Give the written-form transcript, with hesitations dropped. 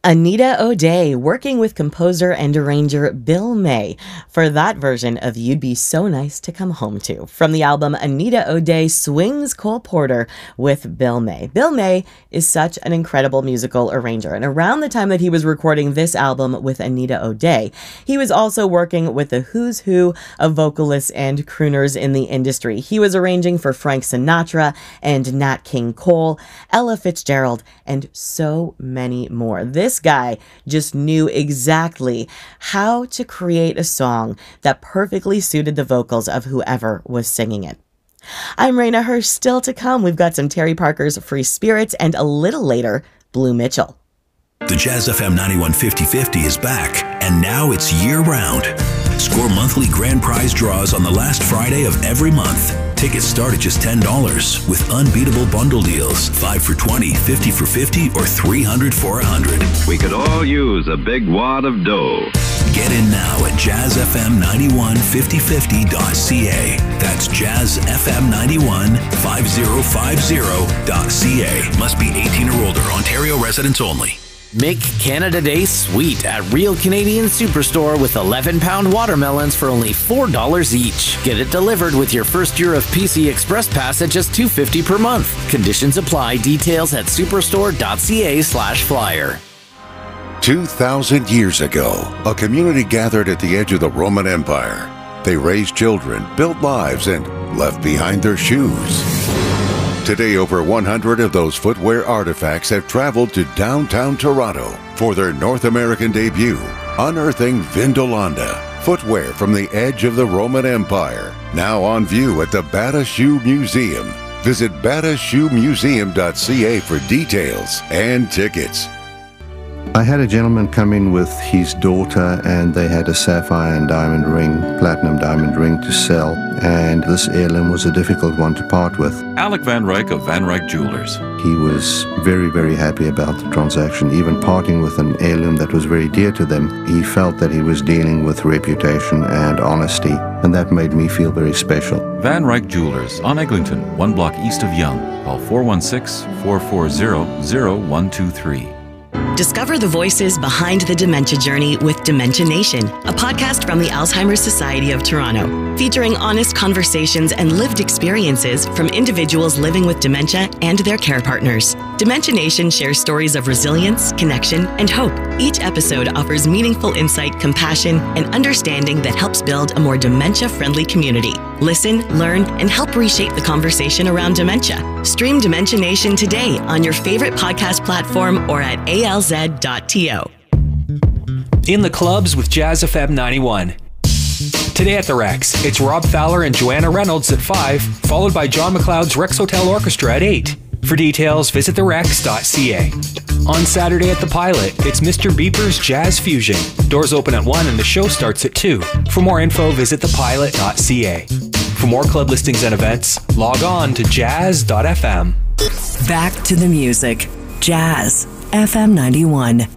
Anita O'Day working with composer and arranger Bill May for that version of You'd Be So Nice to Come Home To from the album Anita O'Day Swings Cole Porter with Bill May. Bill May is such an incredible musical arranger, and around the time that he was recording this album with Anita O'Day, he was also working with the who's who of vocalists and crooners in the industry. He was arranging for Frank Sinatra and Nat King Cole, Ella Fitzgerald, and so many more. This guy just knew exactly how to create a song that perfectly suited the vocals of whoever was singing it. I'm Raina Hirsch. Still to come, we've got some Terry Parker's Free Spirits and a little later, Blue Mitchell. The Jazz FM 91 50/50 is back, and now it's year-round. Score monthly grand prize draws on the last Friday of every month. Tickets start at just $10 with unbeatable bundle deals. 5 for $20, 50 for $50, or 300 for $100. We could all use a big wad of dough. Get in now at jazzfm915050.ca. That's jazzfm915050.ca. Must be 18 or older. Ontario residents only. Make Canada Day sweet at Real Canadian Superstore with 11-pound watermelons for only $4 each. Get it delivered with your first year of PC Express Pass at just $2.50 per month. Conditions apply. Details at superstore.ca/flyer. 2,000 years ago, a community gathered at the edge of the Roman Empire. They raised children, built lives, and left behind their shoes. Today, over 100 of those footwear artifacts have traveled to downtown Toronto for their North American debut, unearthing Vindolanda, footwear from the edge of the Roman Empire, now on view at the Bata Shoe Museum. Visit batashoemuseum.ca for details and tickets. I had a gentleman come in with his daughter, and they had a sapphire and diamond ring, platinum diamond ring to sell, and this heirloom was a difficult one to part with. Alec Van Ryk of Van Ryk Jewelers. He was very, very happy about the transaction, even parting with an heirloom that was very dear to them. He felt that he was dealing with reputation and honesty, and that made me feel very special. Van Ryk Jewelers on Eglinton, 1 block east of Yonge. Call 416-440-0123. Discover the voices behind the dementia journey with Dementia Nation, a podcast from the Alzheimer's Society of Toronto, featuring honest conversations and lived experiences from individuals living with dementia and their care partners. Dementia Nation shares stories of resilience, connection, and hope. Each episode offers meaningful insight, compassion, and understanding that helps build a more dementia-friendly community. Listen, learn, and help reshape the conversation around dementia. Stream Dementia Nation today on your favorite podcast platform or at alz.to. In the clubs with Jazz FM 91. Today at the Rex, it's Rob Fowler and Joanna Reynolds at 5, followed by John McLeod's Rex Hotel Orchestra at 8. For details, visit therex.ca. On Saturday at the Pilot, it's Mr. Beeper's Jazz Fusion. Doors open at 1 and the show starts at 2. For more info, visit thepilot.ca. For more club listings and events, log on to jazz.fm. Back to the music. Jazz FM 91.